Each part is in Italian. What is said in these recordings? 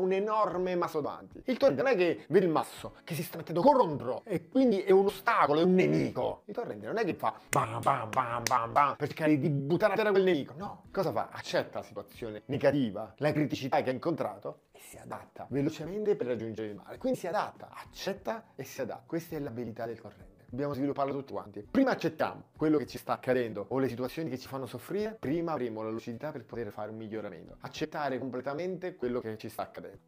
un enorme masso davanti. Il torrente non è che vede il masso che si sta mettendo contro e quindi è un ostacolo, è un nemico. Il torrente non è che fa bam bam bam bam bam per cercare di buttare a terra quel nemico. No, cosa fa? Accetta la situazione negativa, la criticità che ha incontrato e si adatta velocemente per raggiungere il mare. Quindi si adatta, accetta e si adatta. Questa è l'abilità del corrente. Dobbiamo svilupparlo tutti quanti. Prima accettiamo quello che ci sta accadendo o le situazioni che ci fanno soffrire, prima avremo la lucidità per poter fare un miglioramento. Accettare completamente quello che ci sta accadendo.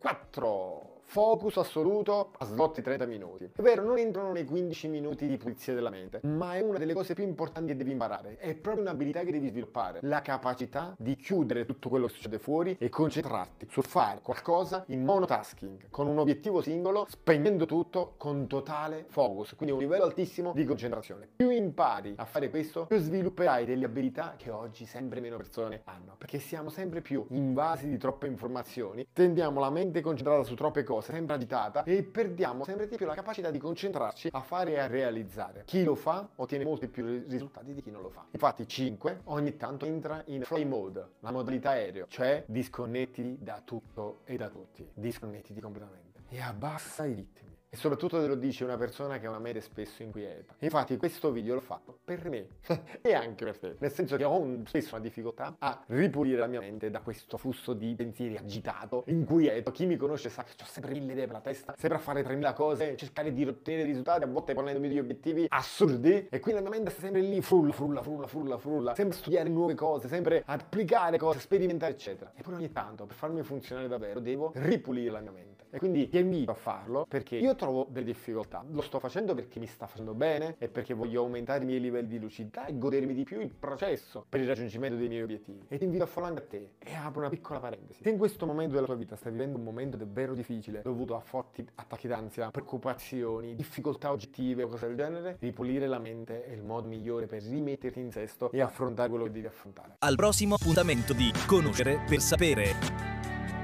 4. Focus assoluto a slot di 30 minuti. È vero, non entrano nei 15 minuti di pulizia della mente, ma è una delle cose più importanti che devi imparare. È proprio un'abilità che devi sviluppare. La capacità di chiudere tutto quello che succede fuori e concentrarti sul fare qualcosa in monotasking, con un obiettivo singolo, spegnendo tutto con totale focus. Quindi un livello altissimo di concentrazione. Più impari a fare questo, più svilupperai delle abilità che oggi sempre meno persone hanno. Perché siamo sempre più invasi di troppe informazioni, tendiamo la mente concentrata su troppe cose, sempre agitata, e perdiamo sempre di più la capacità di concentrarci a fare e a realizzare. Chi lo fa ottiene molti più risultati di chi non lo fa. Infatti 5 ogni tanto entra in fly mode, la modalità aereo, cioè disconnettiti da tutto e da tutti, disconnettiti completamente e abbassa i ritmi. E soprattutto te lo dice una persona che ha una mente spesso inquieta. Infatti questo video l'ho fatto per me e anche per te. Nel senso che ho spesso una difficoltà a ripulire la mia mente da questo flusso di pensieri agitato, inquieto. Chi mi conosce sa che ho sempre 1000 idee per la testa, sempre a fare 3000 cose, cercare di ottenere risultati, a volte ponendomi degli obiettivi assurdi. E quindi la mia mente sta sempre lì, frulla. Sempre a studiare nuove cose, sempre a applicare cose, sperimentare eccetera. Eppure ogni tanto, per farmi funzionare davvero, devo ripulire la mia mente. E quindi ti invito a farlo perché io trovo delle difficoltà. Lo sto facendo perché mi sta facendo bene e perché voglio aumentare i miei livelli di lucidità e godermi di più il processo per il raggiungimento dei miei obiettivi. E ti invito a farlo anche a te. E apro una piccola parentesi. Se in questo momento della tua vita stai vivendo un momento davvero difficile, dovuto a forti attacchi d'ansia, preoccupazioni, difficoltà oggettive o cose del genere, ripulire la mente è il modo migliore per rimetterti in sesto e affrontare quello che devi affrontare. Al prossimo appuntamento di Conoscere per Sapere.